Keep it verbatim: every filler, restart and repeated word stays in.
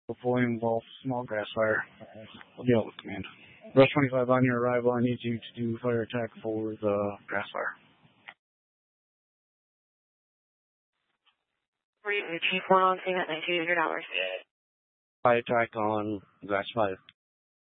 Volume Wolf, small grass fire. Deal with command. Rush twenty-five, on your arrival, I need you to do fire attack for the grass fire. Chief one on scene at nineteen hundred dollars. Fire attack on grass fire.